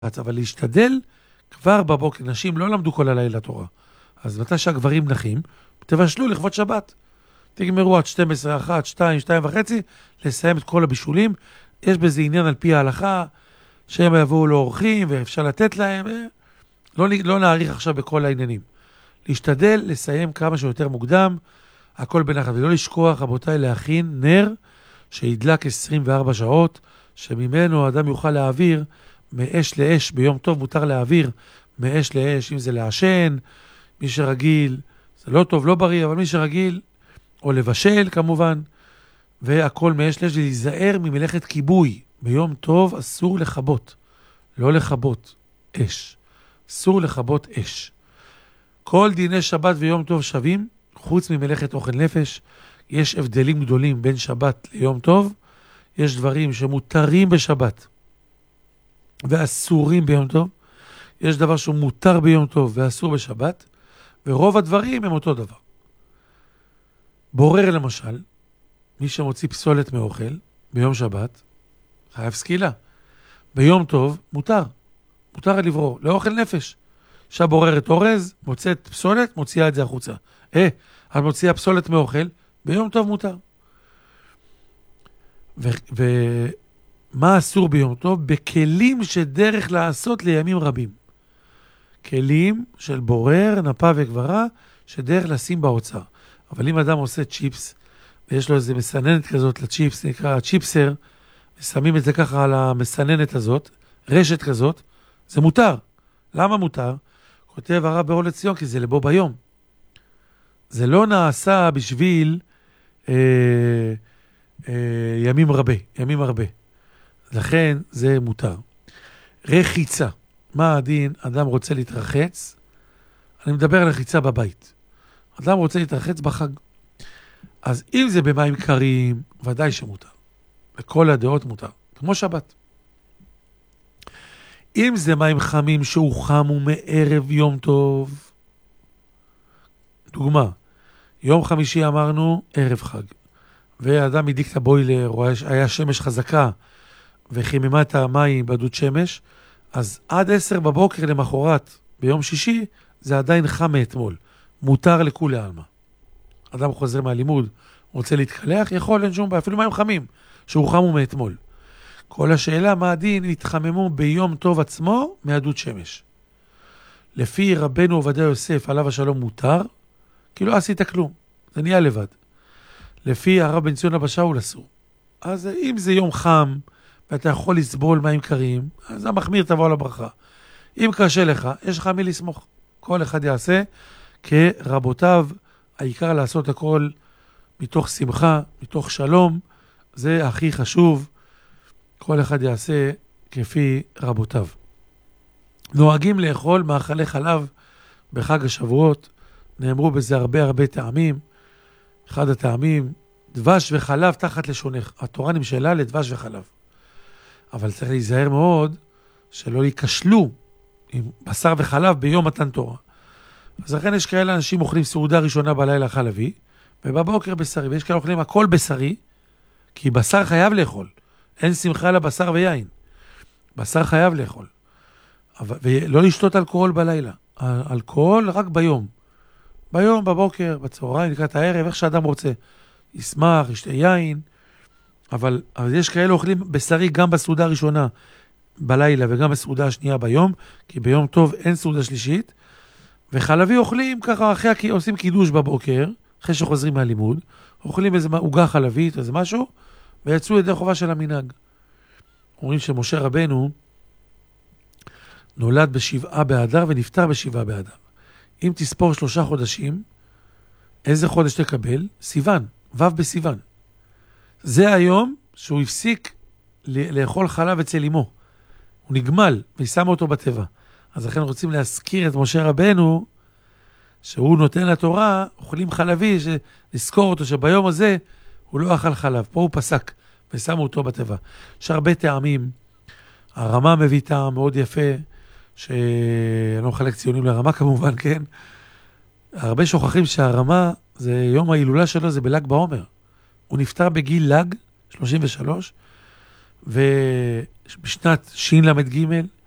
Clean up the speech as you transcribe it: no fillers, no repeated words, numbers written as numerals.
אבל להשתדל כבר בבוקר, נשים לא למדו כל הלילה תורה. אז מתי שהגברים נחים, תבשלו לכבוד שבת. תגמרו עד 12, 1, 2, 2.5, לסיים את כל הבישולים. יש בזה עניין על פי ההלכה, שהם יבואו לאורחים ואפשר לתת להם. לא נאריך עכשיו בכל העניינים. להשתדל לסיים כמה שיותר מוקדם, הכל בנחת. ולא לשכוח, רבותיי, להכין נר שידלק 24 שעות, שממנו האדם יוכל להעביר מאש לאש. ביום טוב מותר להעביר מאש לאש, אם זה לעשן, מי שרגיל, זה לא טוב, לא בריא, אבל מי שרגיל, או לבשל כמובן, והכל מאש לאש, להיזהר ממלאכת כיבוי. ביום טוב אסור לכבות, לא לכבות אש. אסור לכבות אש. כל דיני שבת ויום טוב שווים, חוץ ממלאכת אוכל נפש. יש הבדלים גדולים בין שבת ליום טוב. יש דברים שמותרים בשבת ואסורים ביום טוב. יש דבר שהוא מותר ביום טוב ואסור בשבת. ורוב הדברים הם אותו דבר. בורר למשל, מי שמוציא פסולת מאוכל ביום שבת, חייב סקילה. ביום טוב מותר. מותר לברור, לאוכל נפש. אישה בוררת אורז, מוצאת פסולת, מוציאה את זה החוצה. את מוציאה פסולת מאוכל, ביום טוב מותר. ומה אסור ביום טוב? בכלים שדרך לעשות לימים רבים. כלים של בורר, נפה וגברה, שדרך לשים באוצר. אבל אם אדם עושה צ'יפס, ויש לו איזה מסננת כזאת לצ'יפס, נקרא צ'יפסר, ושמים את זה ככה על המסננת הזאת, רשת כזאת, זה מותר. למה מותר? כותב הרב באור לציון, כי זה לבו ביום. זה לא נעשה בשביל ימים הרבה. לכן זה מותר. רחיצה. מה הדין? אדם רוצה להתרחץ. אני מדבר על רחיצה בבית. אדם רוצה להתרחץ בחג. אז אם זה במים קרים, ודאי שמותר. לכל הדעות מותר. כמו שבת. אם זה מים חמים שהוא חם ומערב יום טוב, דוגמה, יום חמישי אמרנו ערב חג, ואדם הדיק את הבוילר, או היה שמש חזקה, וחיממה את המים בדוד שמש, אז עד 10 בבוקר למחרת, ביום שישי, זה עדיין חם מאתמול. מותר לכולי עלמא. אדם חוזר מהלימוד, רוצה להתקלח, יכול, אין שום בעיה, אפילו מים חמים, שהוא חם מאתמול. כל השאלה, מה הדין, התחממו ביום טוב עצמו מהדוד שמש. לפי רבנו עובדיה יוסף, עליו השלום מותר, כי לא עשית כלום, זה נהיה לבד. לפי הרב בן ציון אבא שאול אסור. אז אם זה יום חם, ואתה יכול לסבול מים קרים, אז המחמיר תבוא על הברכה. אם קשה לך, יש לך מי לסמוך. כל אחד יעשה כרבותיו, העיקר לעשות הכל מתוך שמחה, מתוך שלום, זה הכי חשוב. כל אחד יעשה כפי רבותיו. נוהגים לאכול מאכלי חלב בחג השבועות, נאמרו בזה הרבה טעמים. אחד הטעמים, דבש וחלב תחת לשונך. התורה נמשלה לדבש וחלב. אבל צריך להיזהר מאוד שלא ייכשלו עם בשר וחלב ביום מתן תורה. אז לכן יש כאלה אנשים אוכלים סעודה ראשונה בלילה חלבי, ובבוקר בשרי, ויש כאלה אוכלים הכל בשרי, כי בשר חייב לאכול. אין שמחה לבשר ויין. בשר חייב לאכול. ולא לשתות אלכוהול בלילה. אלכוהול רק ביום. ביום, בבוקר, בצהריים, לקראת הערב, איך שאדם רוצה. ישמח, ישתה יין. אבל יש כאלה אוכלים בשרי גם בסעודה הראשונה בלילה וגם בסעודה השנייה ביום, כי ביום טוב אין סעודה שלישית. וחלבי אוכלים ככה, אחרי עושים קידוש בבוקר, אחרי שחוזרים מהלימוד, אוכלים איזה עוגה חלבית, איזה משהו, ויצאו ידי חובה של המנהג. אומרים שמשה רבנו נולד ב7 באדר ונפטר ב7 באדר. אם תספור 3 חודשים, איזה חודש תקבל? סיוון, ו' בסיוון. זה היום שהוא הפסיק לאכול חלב אצל אמו. הוא נגמל ושם אותו בטבע. אז לכן רוצים להזכיר את משה רבנו, שהוא נותן לתורה, אוכלים חלבי, לזכור אותו שביום הזה הוא לא אכל חלב. פה הוא פסק ושמו אותו בטבע. יש הרבה טעמים. הרמה מביא טעם מאוד יפה, שאני לא מחלק ציונים לרמה כמובן, כן? הרבה שוכחים שהרמה, זה יום ההילולה שלו, זה בל"ג בעומר. הוא נפטר בגיל ל"ג, 33, ובשנת ש"ל"ג,